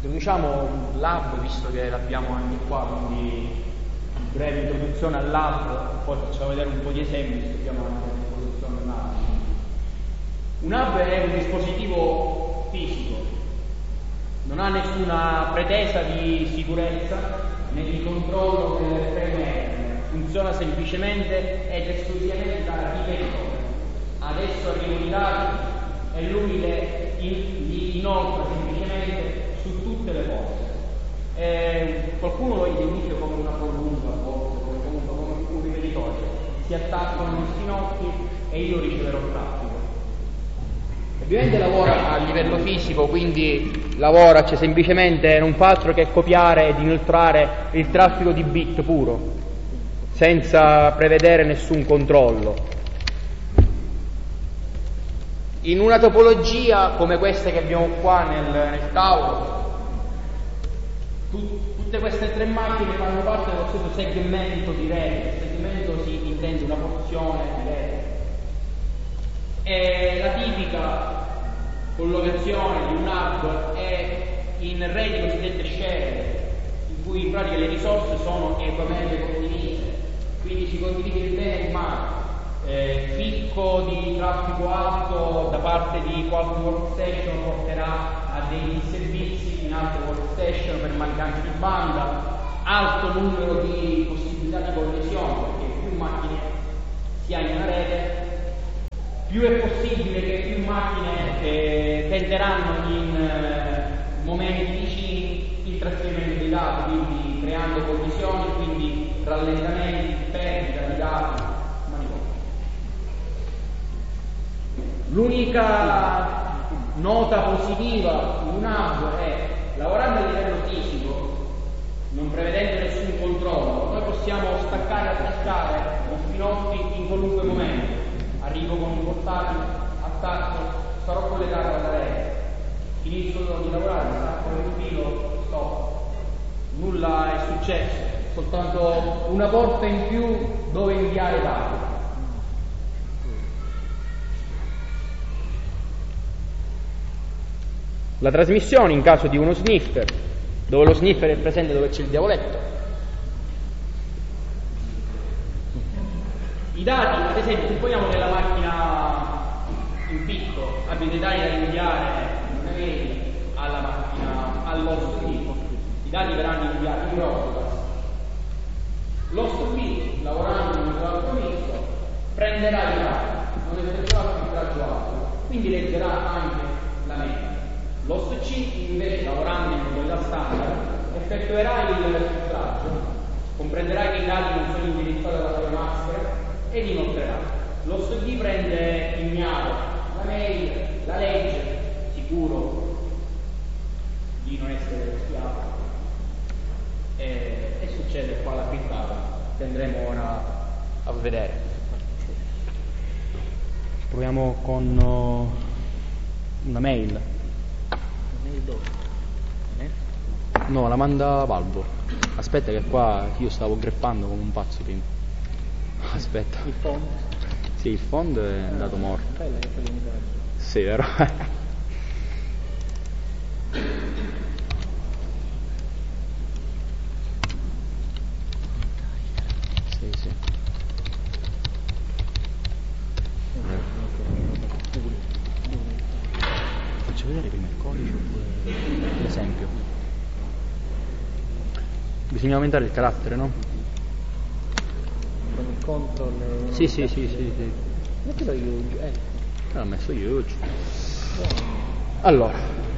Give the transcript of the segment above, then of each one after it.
Introduciamo l'hub, visto che l'abbiamo anche qua, quindi breve introduzione all'hub, poi facciamo vedere un po' di esempi, visto che abbiamo anche l'introduzione all'hub. Un hub è un dispositivo fisico, non ha nessuna pretesa di sicurezza né di controllo delle premesse, funziona semplicemente ed esclusivamente da ripetitore. Adesso arrivano i dati e lui li inoltra semplicemente su tutte le porte. Qualcuno lo identifica come una prolunga, comunque come un ripetitore. Si attaccano gli spinocchi e io riceverò traffico. Ovviamente lavora a livello fisico, quindi c'è semplicemente, non fa altro che copiare ed inoltrare il traffico di bit puro, senza prevedere nessun controllo. In una topologia come questa che abbiamo qua nel tavolo, tutte queste tre macchine fanno parte dello stesso segmento di rete. Il segmento si intende una porzione di rete. E la tipica collocazione di un hub è in reti cosiddette shared, in cui in pratica le risorse sono equamente condivise, quindi si condivide il bene e il male. Picco di traffico alto da parte di qualche workstation porterà a dei disservizi in altre workstation per mancanza di banda, alto numero di possibilità di connessione, perché più macchine si ha in una rete, più è possibile che più macchine tenderanno in momenti vicini il trasferimento dei dati, quindi creando collisioni, quindi rallentamenti, perdita di dati. L'unica nota positiva in un hub è, lavorando a livello fisico, non prevedendo nessun controllo, noi possiamo staccare e attaccare gli spinocchi in qualunque momento. Arrivo con un portatile, attacco, sarò collegato alla rete, finisco di lavorare, stacco il filo, stop. Nulla è successo, soltanto una porta in più dove inviare dati. La trasmissione in caso di uno sniffer, dove lo sniffer è presente dove c'è il diavoletto. I dati, ad esempio, supponiamo che la macchina in picco abbia dei dati da inviare una mail alla macchina, all'host B. I dati verranno inviati in broadcast. L'host B, lavorando in un altro misto, prenderà i dati, non effettuerà il filtraggio audio, quindi leggerà anche la mail. L'host C invece, lavorando in quella standard, effettuerà il filtraggio, comprenderà che i dati non sono indirizzati alla propria maschera e li inoltrerà. L'host D prende ignaro la mail, la legge, sicuro di non essere spiato, e succede qua la frittata che andremo ora a vedere. Proviamo con una mail. No, la manda Valvo. Aspetta che qua io stavo greppando come un pazzo prima. Aspetta. Il fondo? Sì, il fondo è andato morto. Sì, vero? Sì. Faccio vedere prima il codice oppure l'esempio. Bisogna aumentare il carattere, no? Con il control. Sì. Mettilo huge, L'ho messo huge. Allora,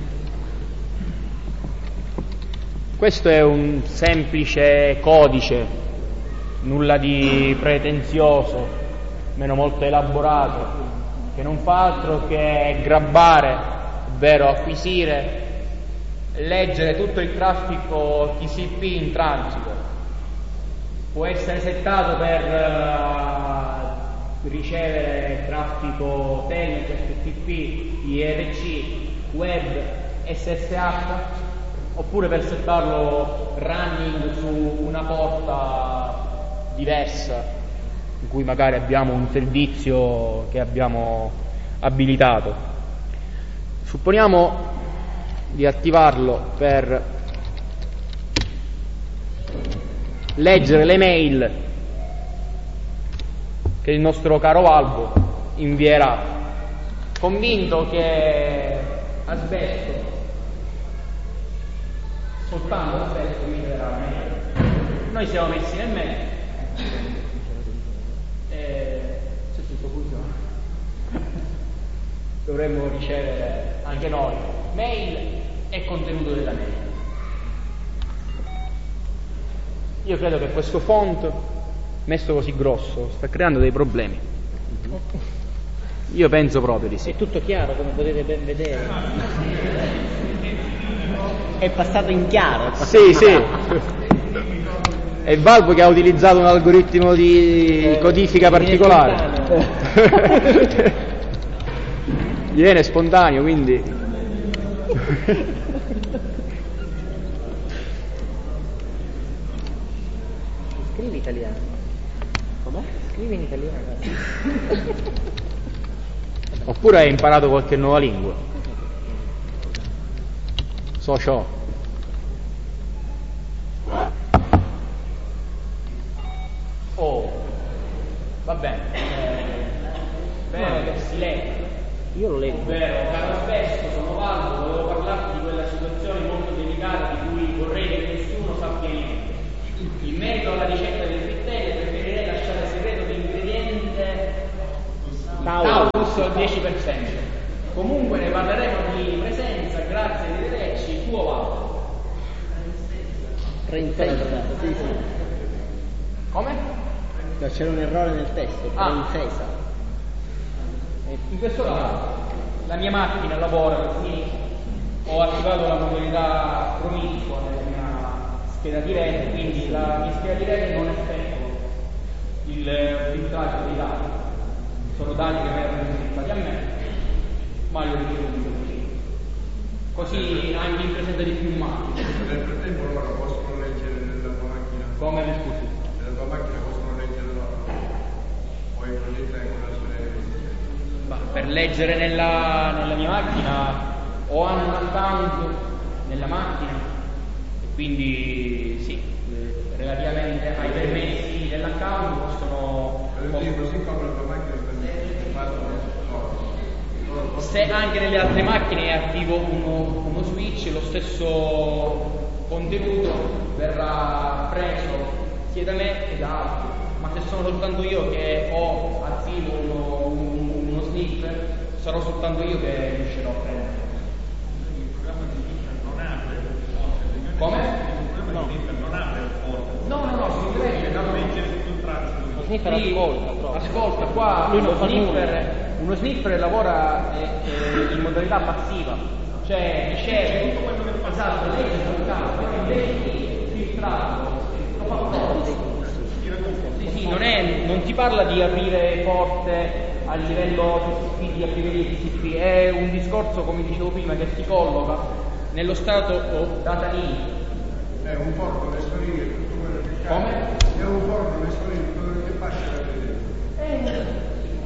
questo è un semplice codice, nulla di pretenzioso, meno molto elaborato, che non fa altro che grabbare, ovvero acquisire, leggere tutto il traffico TCP in transito. Può essere settato per ricevere traffico Telnet, FTP, IRC, web, SSH, oppure per settarlo running su una porta diversa in cui magari abbiamo un servizio che abbiamo abilitato. Supponiamo di attivarlo per leggere le mail che il nostro caro Albo invierà, convinto che asbesto, soltanto asbesto mi darà la mail. Noi siamo messi nel mezzo e c'è tutto funziona. Dovremmo ricevere anche noi mail e contenuto della mail. Io credo che questo font messo così grosso sta creando dei problemi. Io penso proprio di sì. È tutto chiaro, come potete ben vedere. È passato in chiaro. Sì, sì. È Valvo che ha utilizzato un algoritmo di codifica particolare. Viene spontaneo, quindi. Scrivi italiano. Com'è? Scrivi in italiano. Oppure hai imparato qualche nuova lingua? So ciò. Oh, va bene. Vero che si legge. Io lo leggo. Vero, caro spesso sono Valvo, volevo parlarti di quella situazione molto delicata di cui vorrei che nessuno sappia niente. In merito alla ricetta delle frittelle preferirei lasciare segreto l'ingrediente Taurus al 10%. Comunque ne parleremo di presenza, grazie ai Lecci, tuo Valvo. Princesa, sì. Come? C'era un errore nel testo, princesa. In questo caso la mia macchina lavora così, ho attivato la modalità promiscua nella mia scheda di rete, quindi la mia scheda di rete non effettua il filtraggio dei dati, sono dati che vengono filtrati a me, ma io li ricevo così anche in presenza di più macchine. Nel frattempo loro possono leggere nella tua macchina? Come mi scusi? Nella tua macchina possono leggere loro? O è progetta in quella Per leggere nella mia macchina o hanno un account nella macchina e quindi sì, relativamente ai permessi dell'account possono così come la tua macchina se anche nelle altre macchine è attivo uno switch, lo stesso contenuto verrà preso sia da me che da altri, ma se sono soltanto io che ho attivo uno sniffer, sarò soltanto io che riuscirò a prendere. Il programma di sniffer non apre il forte. Come? Il programma di sniffer non apre il forte. No, si legge, legge tutto il traffico. Lo sniffer ascolta, qua lui non fa nulla. Uno sniffer lavora in modalità passiva, cioè riceve tutto quello che fa, esatto, legge sul campo, invece di filtrarlo, lo fa apposta. Sì, non ti parla di aprire forte a livello TCP, di aprire i TCP, è un discorso, come dicevo prima, che si colloca nello stato data link. È un forte messo lì e tutto quello che c'è. Come? È un forte messo lì tutto quello che passa da vedere.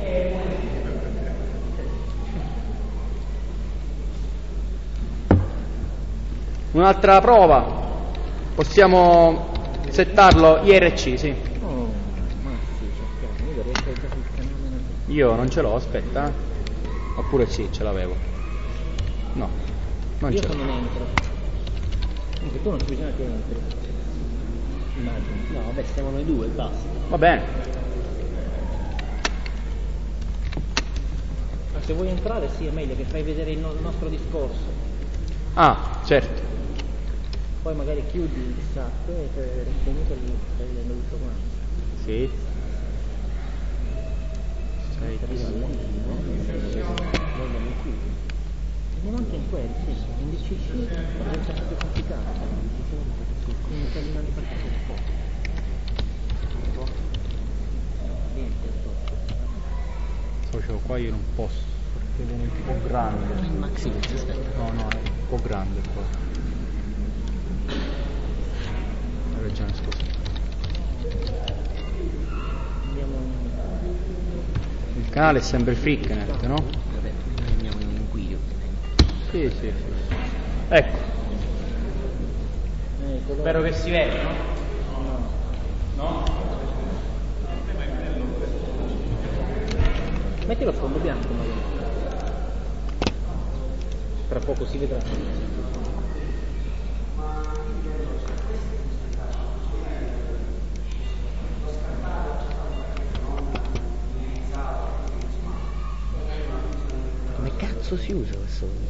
Un'altra prova, possiamo settarlo IRC, sì. Oh, ma sì, cerchiamo. Io dovrei essere già sul fenomeno. Io non ce l'ho, aspetta. Oppure sì, ce l'avevo. No, non Io ce l'ho. non entro. Anche tu non c'è bisogno che entri. Immagino. No, vabbè, siamo noi due, basta. Va bene. Ma se vuoi entrare sì, è meglio che fai vedere il nostro discorso. Ah, certo. Poi magari chiudi il sacco e comunque lì stai vedendo tutto quanto. Sì. Vogliono qui. Andiamo anche in quelli, sì. In DCC diventa più complicato. Come un terminale di partito di fuoco. Niente, Socio, qua io non posso, perché viene un po' grande. il maxi non si stetta. No, è un po' grande qua. Hai ragione, scusa. Andiamo Il canale è sempre Freaknet, no? Vabbè, andiamo in un guido. Sì. Ecco, quello- spero che si veda, no? No? Metti lo sfondo bianco magari. Tra poco si vedrà. Come cazzo si usa questo?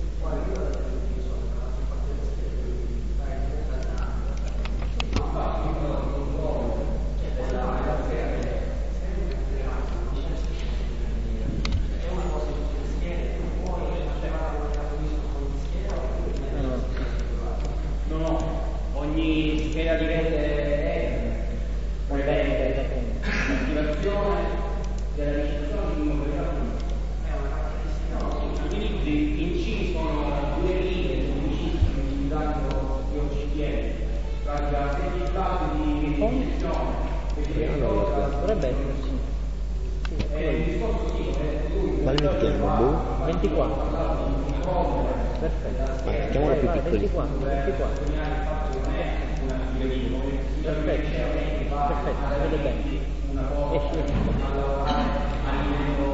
No, ogni scheda di rete prevede l'attivazione della ricezione di un numero di gli utilizzi in C sono due righe, sono vicissimi, utilizzando gli OCTM, pratica stati di ricezione e Dovrebbe esserci. il discorso sì, Quale mettiamo? Boh? 24. Perfetto. Mettiamolo più Vai, piccoli. 24. Perfetto. Perfetto, si vede bene. Esci.